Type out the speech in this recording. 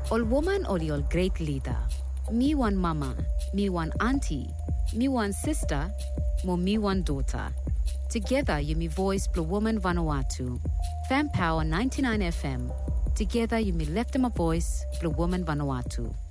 Ol woman ol your great leader. Me one mama, me one auntie, me one sister, mo me one daughter. Together you me voice Blue Woman Vanuatu. Fan Power 99 FM. Together you me left my voice Blue Woman Vanuatu.